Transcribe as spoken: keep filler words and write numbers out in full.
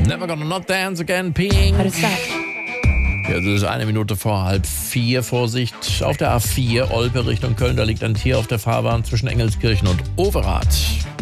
Never Gonna Not Dance Again, Pink. What is that? Ja, es ist eine Minute vor halb vier. Vorsicht auf der A vier, Olpe Richtung Köln. Da liegt ein Tier auf der Fahrbahn zwischen Engelskirchen und Overath.